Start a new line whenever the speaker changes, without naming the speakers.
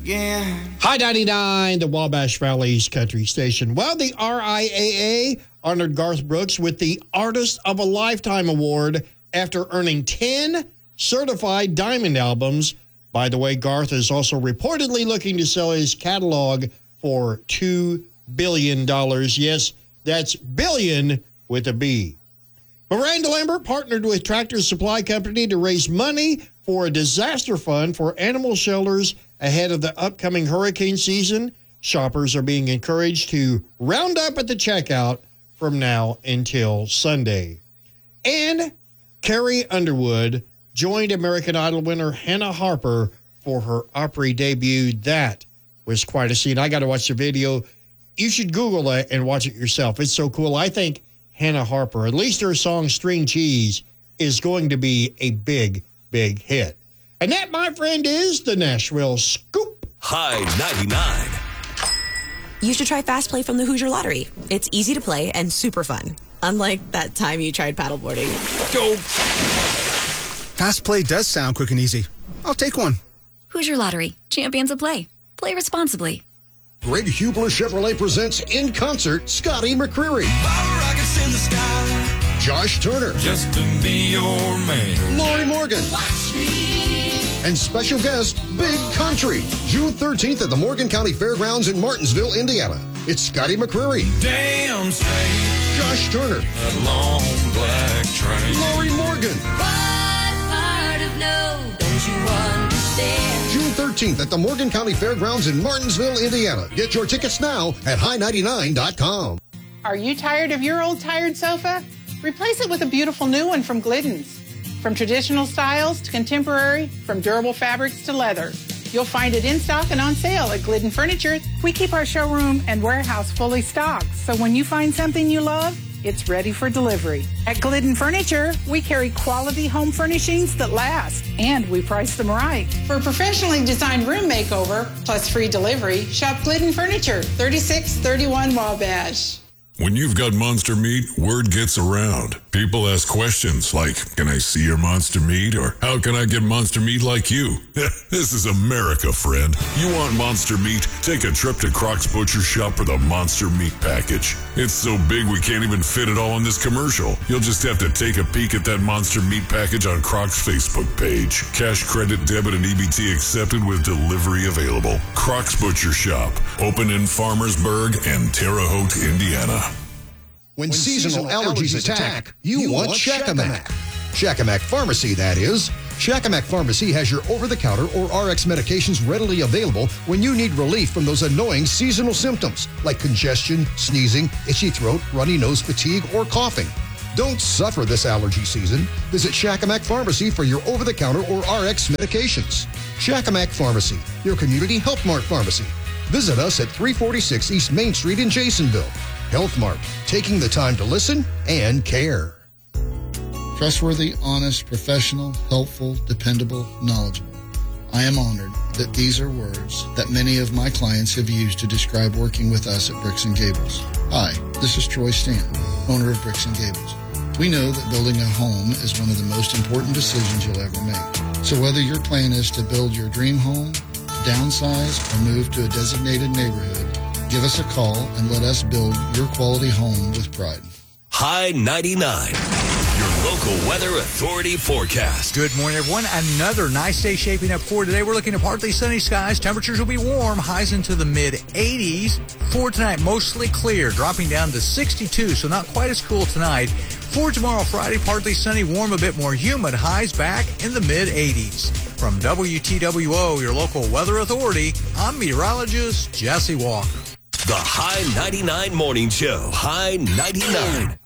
again.
High 99, the Wabash Valley's country station. Well, the RIAA honored Garth Brooks with the Artist of a Lifetime Award after earning 10 certified diamond albums. By the way, Garth is also reportedly looking to sell his catalog for $2 billion. Yes, that's billion with a B. Miranda Lambert partnered with Tractor Supply Company to raise money for a disaster fund for animal shelters ahead of the upcoming hurricane season. Shoppers are being encouraged to round up at the checkout from now until Sunday. And Carrie Underwood joined American Idol winner Hannah Harper for her Opry debut. That was quite a scene. I got to watch the video. You should Google it and watch it yourself. It's so cool. I think Hannah Harper, at least her song String Cheese, is going to be a big, big hit. And that, my friend, is the Nashville Scoop.
High 99.
You should try Fast Play from the Hoosier Lottery. It's easy to play and super fun. Unlike that time you tried paddleboarding.
Go.
Fast Play does sound quick and easy. I'll take one.
Hoosier Lottery. Champions of play. Play responsibly.
Greg Hubler Chevrolet presents in concert Scotty McCreery,
Rockets in the sky.
Josh Turner,
Just to be your man.
Lori Morgan, and special guest Big Country. June 13th at the Morgan County Fairgrounds in Martinsville, Indiana. It's Scotty McCreery,
Damn straight.
Josh Turner,
That long black train.
Lori Morgan.
What part of no don't you understand?
June 13th at the Morgan County Fairgrounds in Martinsville, Indiana. Get your tickets now at high99.com.
Are you tired of your old tired sofa? Replace it with a beautiful new one from Glidden's. From traditional styles to contemporary, from durable fabrics to leather. You'll find it in stock and on sale at Glidden Furniture. We keep our showroom and warehouse fully stocked, so when you find something you love, it's ready for delivery. At Glidden Furniture, we carry quality home furnishings that last, and we price them right. For a professionally designed room makeover, plus free delivery, shop Glidden Furniture, 3631 Wabash.
When you've got monster meat, word gets around. People ask questions like, can I see your monster meat? Or how can I get monster meat like you? This is America, friend. You want monster meat? Take a trip to Croc's Butcher Shop for the Monster Meat Package. It's so big we can't even fit it all in this commercial. You'll just have to take a peek at that Monster Meat Package on Croc's Facebook page. Cash, credit, debit, and EBT accepted with delivery available. Croc's Butcher Shop, open in Farmersburg and Terre Haute, Indiana.
When seasonal allergies attack, you want Shakamak. Shakamak Pharmacy, that is. Shakamak Pharmacy has your over-the-counter or RX medications readily available when you need relief from those annoying seasonal symptoms like congestion, sneezing, itchy throat, runny nose, fatigue, or coughing. Don't suffer this allergy season. Visit Shakamak Pharmacy for your over-the-counter or RX medications. Shakamak Pharmacy, your community Health Mart pharmacy. Visit us at 346 East Main Street in Jasonville. Health Mart, taking the time to listen and care.
Trustworthy, honest, professional, helpful, dependable, knowledgeable. I am honored that these are words that many of my clients have used to describe working with us at Bricks & Gables. Hi, this is Troy Stanton, owner of Bricks & Gables. We know that building a home is one of the most important decisions you'll ever make. So whether your plan is to build your dream home, downsize, or move to a designated neighborhood, give us a call and let us build your quality home with pride.
High 99, your local weather authority forecast.
Good morning, everyone. Another nice day shaping up for today. We're looking at partly sunny skies. Temperatures will be warm, highs into the mid-80s. For tonight, mostly clear, dropping down to 62, so not quite as cool tonight. For tomorrow, Friday, partly sunny, warm, a bit more humid, highs back in the mid-80s. From WTWO, your local weather authority, I'm meteorologist Jesse Walker.
The High 99 Morning Show. High 99.